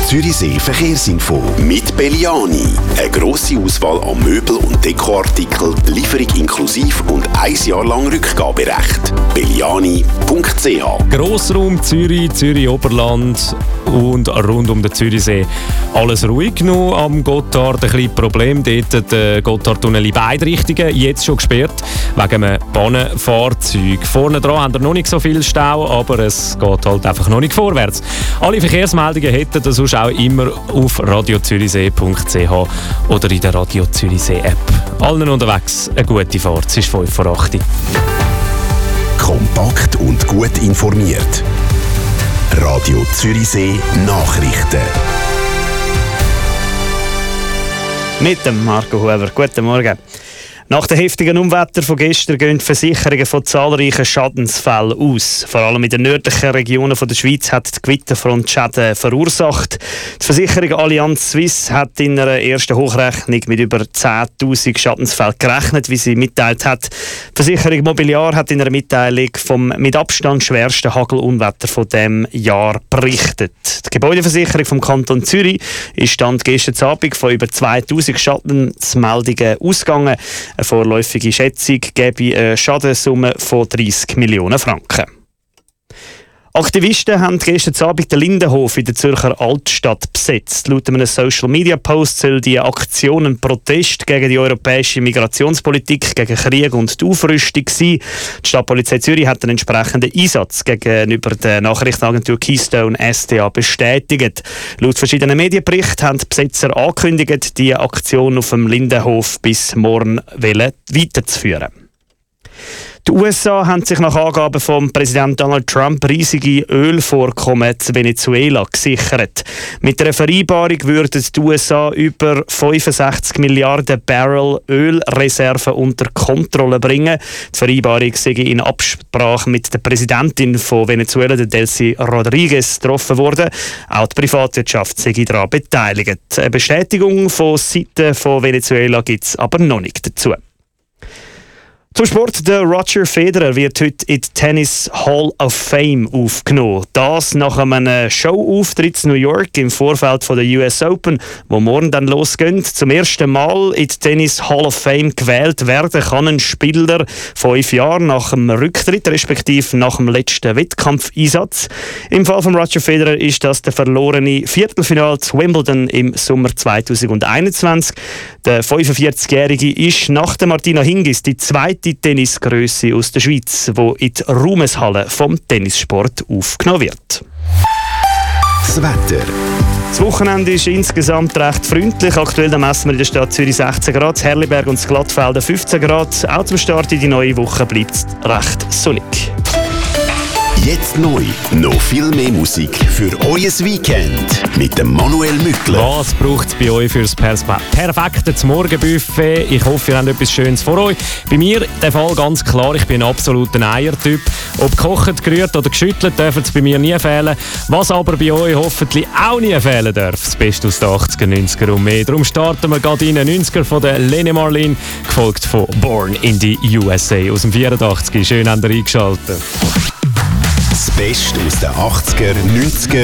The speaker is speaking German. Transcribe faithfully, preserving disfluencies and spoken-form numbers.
Zürichsee Verkehrsinfo mit Belliani. Eine grosse Auswahl an Möbel- und Dekoartikeln, Lieferung inklusiv und ein Jahr lang Rückgaberecht. belliani punkt c h. Grossraum Zürich, Zürich-Oberland und rund um den Zürichsee. Alles ruhig noch am Gotthard. Ein bisschen Problem dort, der Gotthardtunnel in beide Richtungen. Jetzt schon gesperrt wegen einem Bahnenfahrzeug. Vorne dran haben wir noch nicht so viel Stau, aber es geht halt einfach noch nicht vorwärts. Alle Verkehrsmeldungen hätten das sonst auch immer auf radio zürichsee punkt c h oder in der Radio Zürichsee App. Allen unterwegs eine gute Fahrt. Es ist fünf vor acht. Kompakt und gut informiert. Radio Zürichsee Nachrichten. Mit dem Marco Huber. Guten Morgen. Nach den heftigen Unwetter von gestern gehen die Versicherungen von zahlreichen Schadensfällen aus. Vor allem in den nördlichen Regionen der Schweiz hat die Gewitterfront Schäden verursacht. Die Versicherung Allianz Suisse hat in einer ersten Hochrechnung mit über zehntausend Schadensfällen gerechnet, wie sie mitteilt hat. Die Versicherung Mobiliar hat in einer Mitteilung vom mit Abstand schwersten Hagelunwetter von diesem Jahr berichtet. Die Gebäudeversicherung vom Kanton Zürich ist Stand gestern Abend von über zweitausend Schadensmeldungen ausgegangen. Eine vorläufige Schätzung gebe eine Schadenssumme von dreissig Millionen Franken. Aktivisten haben gestern Abend den Lindenhof in der Zürcher Altstadt besetzt. Laut einem Social-Media-Post soll die Aktion ein Protest gegen die europäische Migrationspolitik, gegen Krieg und die Aufrüstung sein. Die Stadtpolizei Zürich hat einen entsprechenden Einsatz gegenüber der Nachrichtenagentur Keystone S D A bestätigt. Laut verschiedenen Medienberichten haben die Besetzer angekündigt, die Aktion auf dem Lindenhof bis morgen weiterzuführen. Die U S A haben sich nach Angaben von Präsident Donald Trump riesige Ölvorkommen zu Venezuela gesichert. Mit der Vereinbarung würden die U S A über fünfundsechzig Milliarden Barrel Ölreserven unter Kontrolle bringen. Die Vereinbarung sei in Absprache mit der Präsidentin von Venezuela, Delcy Rodriguez, getroffen worden. Auch die Privatwirtschaft sei daran beteiligt. Eine Bestätigung von Seiten von Venezuela gibt es aber noch nicht dazu. Zum Sport, der Roger Federer wird heute in die Tennis Hall of Fame aufgenommen. Das nach einem Showauftritt in New York im Vorfeld von der U S Open, wo morgen dann losgeht. Zum ersten Mal in die Tennis Hall of Fame gewählt werden kann ein Spieler fünf Jahre nach dem Rücktritt, respektive nach dem letzten Wettkampfeinsatz. Im Fall von Roger Federer ist das der verlorene Viertelfinale zu Wimbledon im Sommer zweitausendeinundzwanzig. Der fünfundvierzigjährige ist nach der Martina Hingis die zweite Tennisgrösse aus der Schweiz, die in die Ruhmeshalle vom Tennissport aufgenommen wird. Das Wetter. Das Wochenende ist insgesamt recht freundlich. Aktuell messen wir in der Stadt Zürich sechzehn Grad, Herliberg und Glattfelden fünfzehn Grad. Auch zum Start in die neue Woche bleibt es recht sonnig. Jetzt neu. Noch viel mehr Musik für euer Weekend. Mit dem Manuel Mückler. Was braucht es bei euch für das perfekte Morgenbuffet? Ich hoffe, ihr habt etwas Schönes vor euch. Bei mir der Fall ganz klar, ich bin ein absoluter Eiertyp. Ob gekocht, gerührt oder geschüttelt, dürfen es bei mir nie fehlen. Was aber bei euch hoffentlich auch nie fehlen darf, das Beste aus den achtziger, neunziger und mehr. Darum starten wir gerade in den neunziger von der Lene Marlin, gefolgt von Born in the U S A aus dem vierundachtzig. Schön habt ihr eingeschaltet. Das Beste aus den achtziger, neunziger